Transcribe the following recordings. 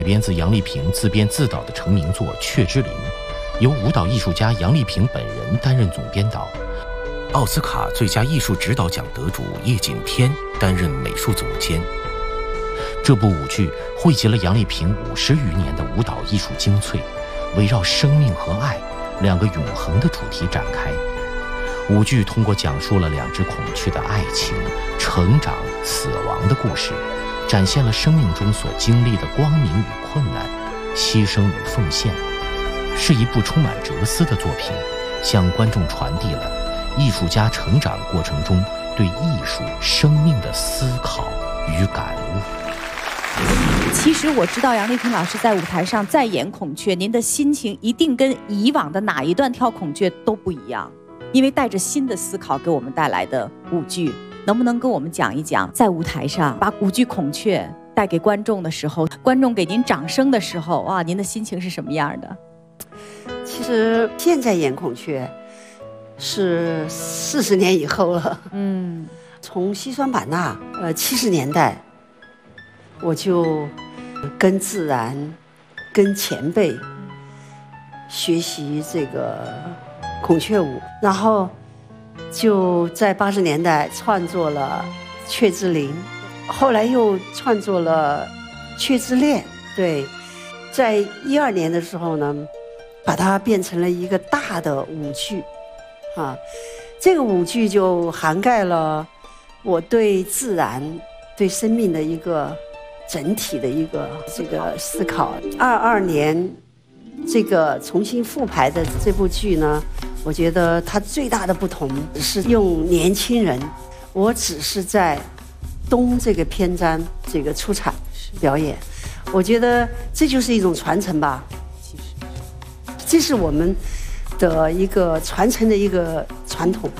改编自杨丽萍自编自导的成名作《雀之灵》，由舞蹈艺术家杨丽萍本人担任总编导，奥斯卡最佳艺术指导奖得主叶锦添担任美术总监。这部舞剧汇集了杨丽萍50余年的舞蹈艺术精粹，围绕生命和爱两个永恒的主题展开。舞剧通过讲述了2只孔雀的爱情、成长、死亡的故事，展现了生命中所经历的光明与困难、牺牲与奉献，是一部充满哲思的作品，向观众传递了艺术家成长过程中对艺术、生命的思考与感悟。 其实我知道杨丽萍老师在舞台上再演孔雀，您的心情一定跟以往的哪一段跳孔雀都不一样，因为带着新的思考给我们带来的舞剧。能不能跟我们讲一讲，在舞台上把舞剧孔雀带给观众的时候，观众给您掌声的时候，哇，您的心情是什么样的？ 其实现在演孔雀是40年以后了。从西双版纳70年代，我就跟自然、跟前辈学习这个孔雀舞，然后就在80年代创作了《雀之灵》，后来又创作了《雀之恋》。对，在12年的时候呢，把它变成了一个大的舞剧，这个舞剧就涵盖了我对自然、对生命的一个整体的一个这个思考。22年这个重新复排的这部剧呢，我觉得它最大的不同是用年轻人，我只是在东这个篇章这个出场表演，我觉得这就是一种传承吧。其实这是我们的一个传承的一个传统。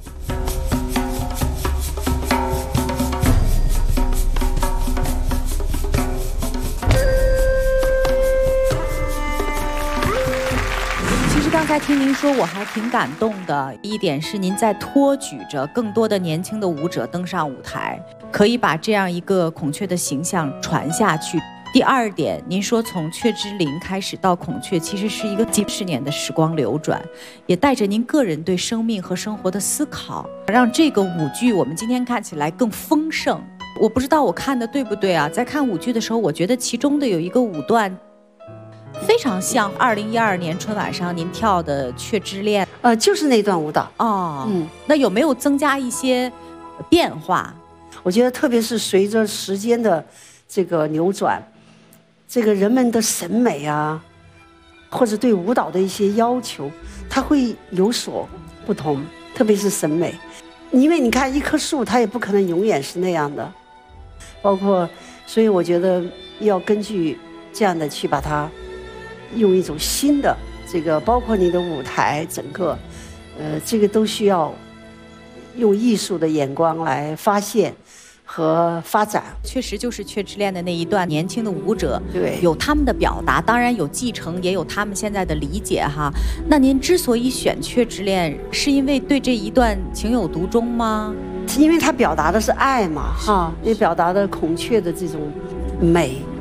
刚才听您说，我还挺感动的一点是，您在托举着更多的年轻的舞者登上舞台，可以把这样一个孔雀的形象传下去。第二点，您说从雀之灵开始到孔雀，其实是一个几十年的时光流转，也带着您个人对生命和生活的思考，让这个舞剧我们今天看起来更丰盛。我不知道我看的对不对啊？在看舞剧的时候，我觉得其中的有一个舞段非常像2012年春晚上您跳的《雀之恋》， 就是那段舞蹈哦。那有没有增加一些变化？ 我觉得特别是随着时间的这个流转，这个人们的审美啊，或者对舞蹈的一些要求，它会有所不同，特别是审美。因为你看一棵树，它也不可能永远是那样的，包括，所以我觉得要根据这样的去把它用一种新的这个，包括你的舞台整个，这个都需要用艺术的眼光来发现和发展。 确实就是《雀之恋》的那一段，年轻的舞者对有他们的表达，当然有继承，也有他们现在的理解哈。那您之所以选《雀之恋》，是因为对这一段情有独钟吗？ 因为它表达的是爱嘛，也表达的孔雀的这种美。